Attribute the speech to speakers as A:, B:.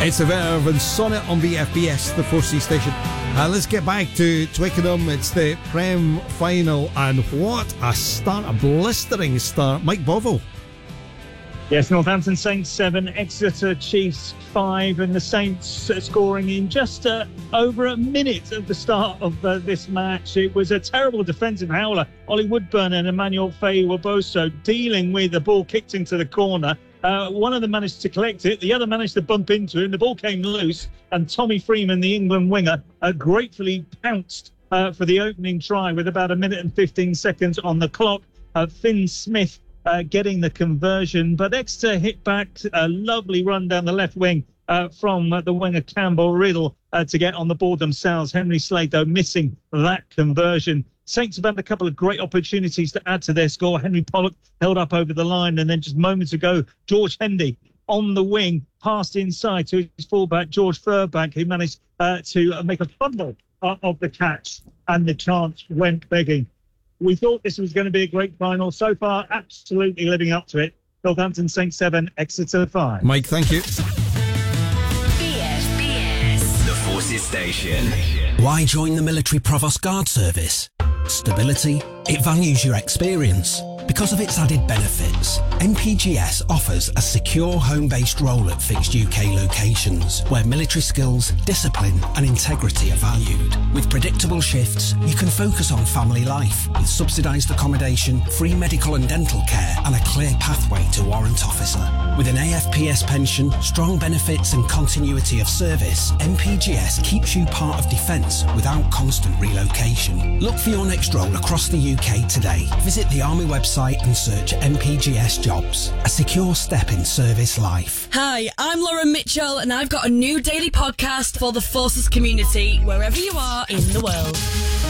A: It's a Verve and Sonnet on VFBS, the 4C station. Let's get back to Twickenham. It's the Prem final, and what a start, a blistering start. Mike Bovill.
B: Yes, Northampton Saints 7, Exeter Chiefs 5, and the Saints scoring in just over a minute of the start of this match. It was a terrible defensive howler. Ollie Woodburn and Emmanuel Faye-Waboso dealing with the ball kicked into the corner. One of them managed to collect it, the other managed to bump into it, and the ball came loose, and Tommy Freeman, the England winger, gratefully pounced for the opening try with about a minute and 15 seconds on the clock. Finn Smith getting the conversion, but Exeter hit back a lovely run down the left wing from the winger Campbell Riddle to get on the board themselves. Henry Slade, though, missing that conversion. Saints have had a couple of great opportunities to add to their score. Henry Pollock held up over the line, and then just moments ago, George Hendy on the wing passed inside to his fullback, George Furbank, who managed to make a fumble of the catch, and the chance went begging. We thought this was going to be a great final. So far, absolutely living up to it. Northampton Saints 7, Exeter 5.
A: Mike, thank you.
C: BFBS, the Forces Station.
D: Why join the Military Provost Guard Service? Stability. It values your experience. Because of its added benefits, MPGS offers a secure home-based role at fixed UK locations where military skills, discipline and integrity are valued. With predictable shifts, you can focus on family life with subsidised accommodation, free medical and dental care and a clear pathway to warrant officer. With an AFPS pension, strong benefits and continuity of service, MPGS keeps you part of defence without constant relocation. Look for your next role across the UK today. Visit the Army website and search MPGS jobs. A secure step in service life.
E: Hi, I'm Lauren Mitchell and I've got a new daily podcast for the Forces community, wherever you are in the world.